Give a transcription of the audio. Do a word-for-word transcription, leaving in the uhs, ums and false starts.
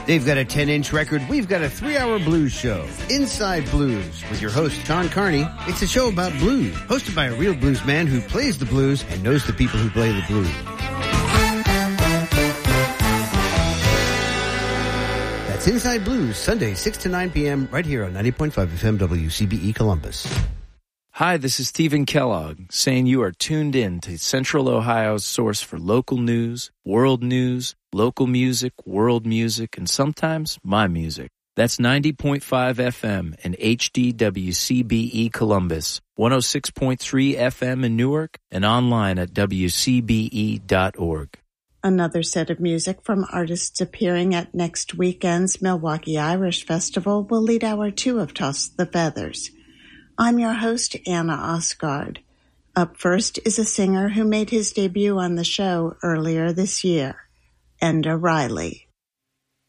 They've got a ten-inch record. We've got a three-hour blues show. Inside Blues with your host, Sean Carney. It's a show about blues, hosted by a real blues man who plays the blues and knows the people who play the blues. That's Inside Blues, Sunday, six to nine p.m., right here on ninety point five F M W C B E Columbus. Hi, this is Stephen Kellogg, saying you are tuned in to Central Ohio's source for local news, world news, local music, world music, and sometimes my music. That's ninety point five F M and H D W C B E Columbus, one oh six point three F M in Newark, and online at W C B E dot org. Another set of music from artists appearing at next weekend's Milwaukee Irish Festival will lead hour two of Toss the Feathers. I'm your host, Anna Osgard. Up first is a singer who made his debut on the show earlier this year, Enda Riley.